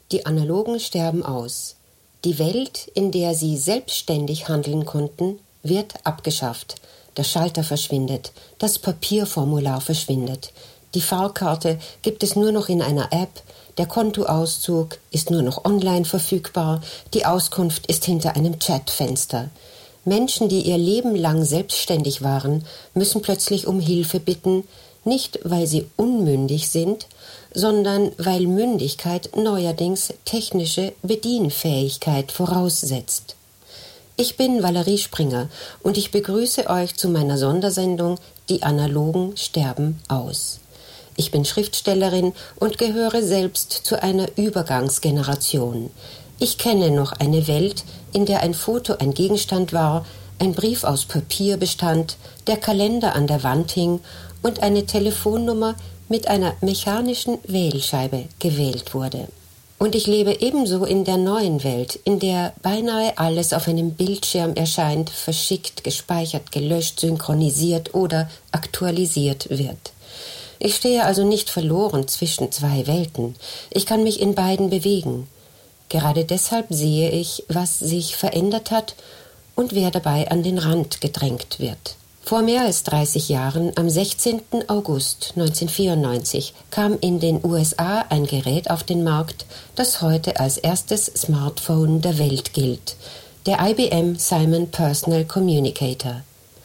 Die Analogen sterben aus. Die Welt, in der sie selbstständig handeln konnten, wird abgeschafft. Der Schalter verschwindet, das Papierformular verschwindet. Die Fahrkarte gibt es nur noch in einer App, der Kontoauszug ist nur noch online verfügbar, die Auskunft ist hinter einem Chatfenster. Menschen, die ihr Leben lang selbstständig waren, müssen plötzlich um Hilfe bitten, nicht weil sie unmündig sind, sondern weil Mündigkeit neuerdings technische Bedienfähigkeit voraussetzt. Ich bin Valerie Springer und ich begrüße euch zu meiner Sondersendung Die Analogen sterben aus. Ich bin Schriftstellerin und gehöre selbst zu einer Übergangsgeneration. Ich kenne noch eine Welt, in der ein Foto ein Gegenstand war, ein Brief aus Papier bestand, der Kalender an der Wand hing und eine Telefonnummer mit einer mechanischen Wählscheibe gewählt wurde. Und ich lebe ebenso in der neuen Welt, in der beinahe alles auf einem Bildschirm erscheint, verschickt, gespeichert, gelöscht, synchronisiert oder aktualisiert wird. Ich stehe also nicht verloren zwischen zwei Welten. Ich kann mich in beiden bewegen. Gerade deshalb sehe ich, was sich verändert hat und wer dabei an den Rand gedrängt wird. Vor mehr als 30 Jahren, am 16. August 1994, kam in den USA ein Gerät auf den Markt, das heute als erstes Smartphone der Welt gilt, der IBM Simon Personal Communicator.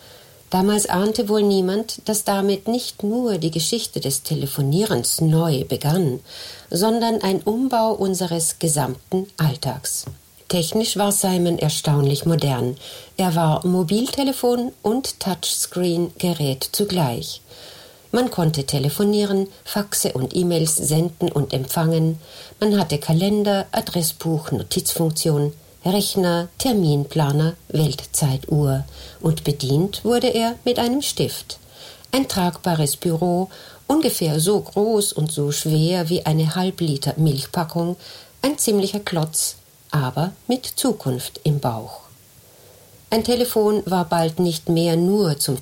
Damals ahnte wohl niemand, dass damit nicht nur die Geschichte des Telefonierens neu begann, sondern ein Umbau unseres gesamten Alltags. Technisch war Simon erstaunlich modern. Er war Mobiltelefon und Touchscreen-Gerät zugleich. Man konnte telefonieren, Faxe und E-Mails senden und empfangen. Man hatte Kalender, Adressbuch, Notizfunktion, Rechner, Terminplaner, Weltzeituhr. Und bedient wurde er mit einem Stift. Ein tragbares Büro, ungefähr so groß und so schwer wie eine Halbliter Milchpackung, ein ziemlicher Klotz, aber mit Zukunft im Bauch. Ein Telefon war bald nicht mehr nur zum